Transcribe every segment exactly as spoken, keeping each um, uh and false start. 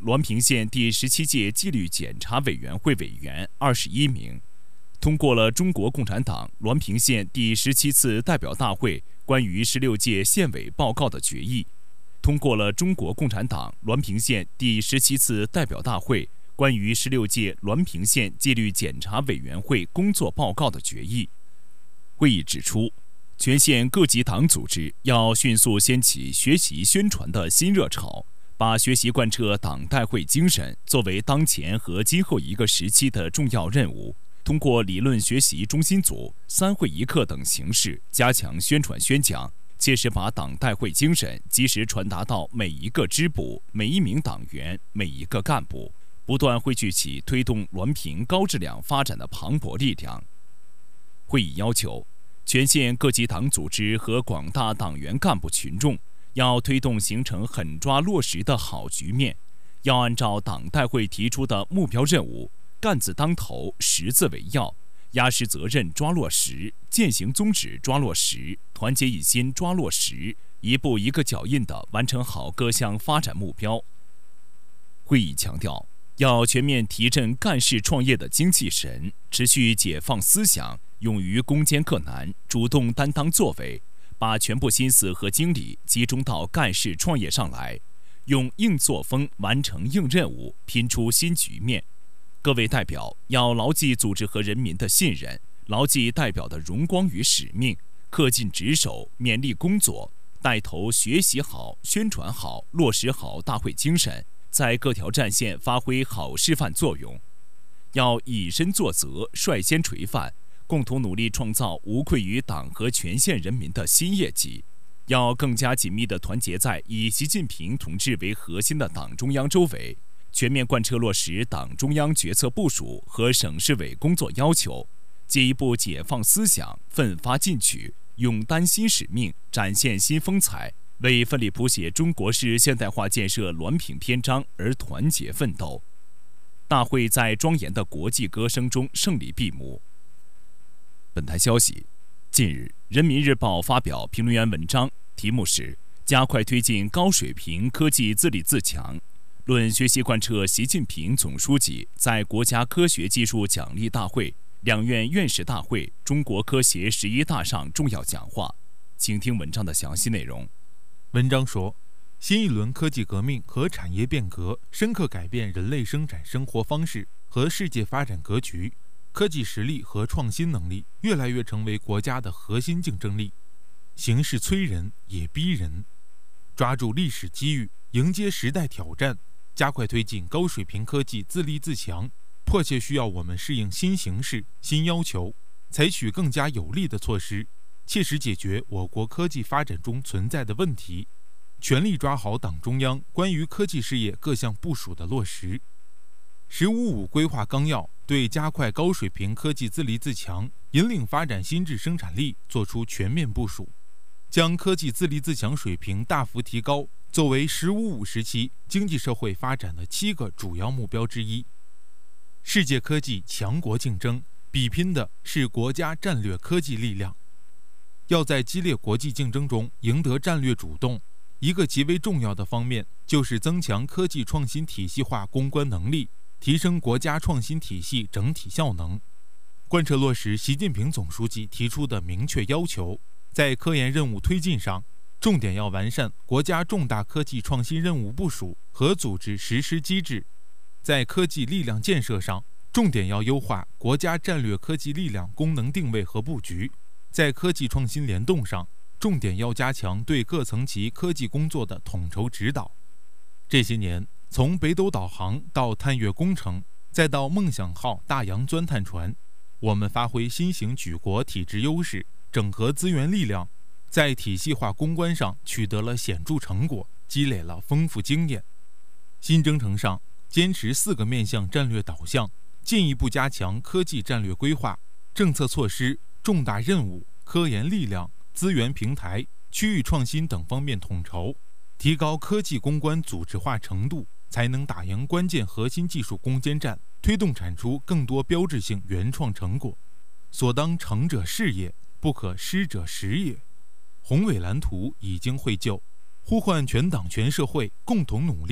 滦平县第十七届纪律检查委员会委员二十一名，通过了中国共产党滦平县第十七次代表大会关于十六届县委报告的决议，通过了中国共产党滦平县第十七次代表大会关于十六届滦平县纪律检查委员会工作报告的决议。会议指出，全县各级党组织要迅速掀起学习宣传的新热潮，把学习贯彻党代会精神作为当前和今后一个时期的重要任务，通过理论学习中心组、三会一课等形式加强宣传宣讲，切实把党代会精神及时传达到每一个支部、每一名党员、每一个干部，不断汇聚起推动滦平高质量发展的磅礴力量。会议要求，全县各级党组织和广大党员干部群众要推动形成狠抓落实的好局面，要按照党代会提出的目标任务，干字当头，实字为要，压实责任抓落实，践行宗旨抓落实，团结一心抓落实，一步一个脚印地完成好各项发展目标。会议强调，要全面提振干事创业的精气神，持续解放思想，勇于攻坚克难，主动担当作为，把全部心思和精力集中到干事创业上来，用硬作风完成硬任务，拼出新局面。各位代表要牢记组织和人民的信任，牢记代表的荣光与使命，恪尽职守，勉力工作，带头学习好、宣传好、落实好大会精神，在各条战线发挥好示范作用。要以身作则，率先垂范，共同努力创造无愧于党和全县人民的新业绩。要更加紧密地团结在以习近平同志为核心的党中央周围，全面贯彻落实党中央决策部署和省市委工作要求，进一步解放思想，奋发进取，勇担新使命，展现新风采，为奋力谱写中国式现代化建设滦平篇章而团结奋斗。大会在庄严的国际歌声中胜利闭幕。本台消息，近日，《人民日报》发表评论员文章，题目是“加快推进高水平科技自立自强”，论学习贯彻习近平总书记在国家科学技术奖励大会、两院院士大会、中国科协十一大上重要讲话。请听文章的详细内容。 文章说，新一轮科技革命和产业变革深刻改变人类生产生活方式和世界发展格局，科技实力和创新能力越来越成为国家的核心竞争力。形势催人也逼人，抓住历史机遇，迎接时代挑战，加快推进高水平科技自立自强，迫切需要我们适应新形势、新要求，采取更加有力的措施，切实解决我国科技发展中存在的问题，全力抓好党中央关于科技事业各项部署的落实。十五五规划纲要对加快高水平科技自立自强、引领发展新质生产力作出全面部署，将科技自立自强水平大幅提高作为十五五时期经济社会发展的七个主要目标之一。世界科技强国竞争比拼的是国家战略科技力量，要在激烈国际竞争中赢得战略主动，一个极为重要的方面就是增强科技创新体系化攻关能力，提升国家创新体系整体效能，贯彻落实习近平总书记提出的明确要求。在科研任务推进上，重点要完善国家重大科技创新任务部署和组织实施机制；在科技力量建设上，重点要优化国家战略科技力量功能定位和布局；在科技创新联动上，重点要加强对各层级科技工作的统筹指导。这些年，从北斗导航到探月工程，再到梦想号大洋钻探船，我们发挥新型举国体制优势，整合资源力量，在体系化攻关上取得了显著成果，积累了丰富经验。新征程上，坚持四个面向战略导向，进一步加强科技战略规划、政策措施、重大任务、科研力量、资源平台、区域创新等方面统筹，提高科技攻关组织化程度，才能打赢关键核心技术攻坚战，推动产出更多标志性原创成果。所当成者事业，不可失者时也。宏伟蓝图已经绘就，呼唤全党全社会共同努力，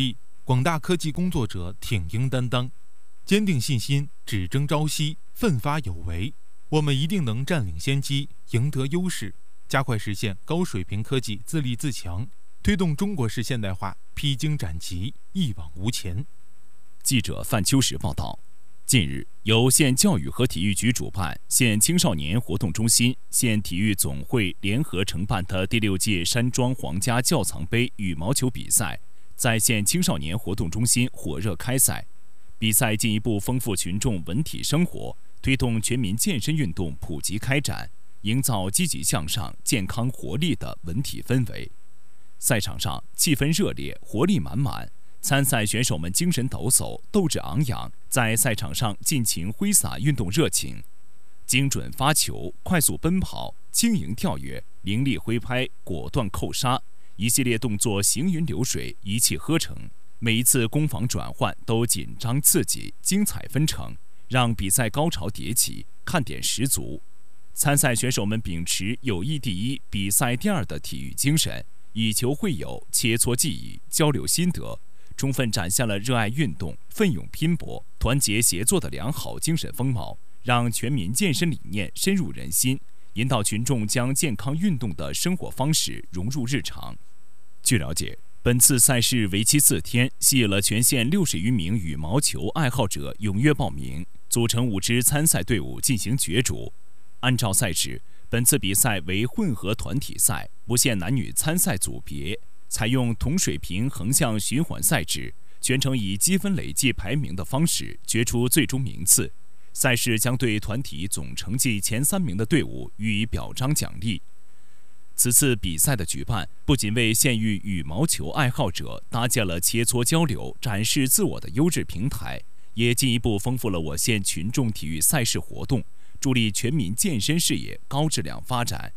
广大科技工作者挺膺担当，坚定信心，只争朝夕，奋发有为。我们一定能占领先机，赢得优势，加快实现高水平科技自立自强，推动中国式现代化披荆斩棘，一往无前。 记者范秋实报道。近日，由县教育和体育局主办、县青少年活动中心、县体育总会联合承办的第六届山庄皇家窖藏杯羽毛球比赛，在县青少年活动中心火热开赛。比赛进一步丰富群众文体生活，推动全民健身运动普及开展，营造积极向上、健康活力的文体氛围。赛场上气氛热烈，活力满满。参赛选手们精神抖擞，斗志昂扬，在赛场上尽情挥洒运动热情，精准发球、快速奔跑、轻盈跳跃、凌厉挥拍、果断扣杀，一系列动作行云流水，一气呵成。每一次攻防转换都紧张刺激、精彩纷呈，让比赛高潮迭起，看点十足。参赛选手们秉持友谊第一、比赛第二的体育精神，以球会友，切磋技艺，交流心得，充分展现了热爱运动、奋勇拼搏、团结协作的良好精神风貌，让全民健身理念深入人心，引导群众将健康运动的生活方式融入日常。据了解，本次赛事为期四天，吸引了全县六十余名羽毛球爱好者踊跃报名，组成五支参赛队伍进行角逐。按照赛制，本次比赛为混合团体赛，不限男女参赛组别。采用同水平横向循环赛制，全程以积分累计排名的方式决出最终名次。赛事将对团体总成绩前三名的队伍予以表彰奖励。此次比赛的举办，不仅为县域羽毛球爱好者搭建了切磋交流、展示自我的优质平台，也进一步丰富了我县群众体育赛事活动，助力全民健身事业高质量发展。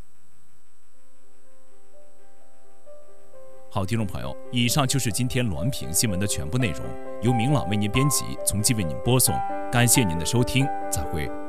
好，听众朋友，以上就是今天滦平新闻的全部内容，由明朗为您编辑，从即为您播送。感谢您的收听，再会。